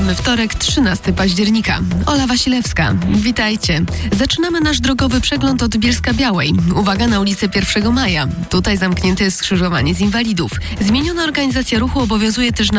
Mamy wtorek, 13 października. Ola Wasilewska. Witajcie. Zaczynamy nasz drogowy przegląd od Bielska-Białej. Uwaga na ulicę 1 Maja. Tutaj zamknięte jest skrzyżowanie z inwalidów. Zmieniona organizacja ruchu obowiązuje też na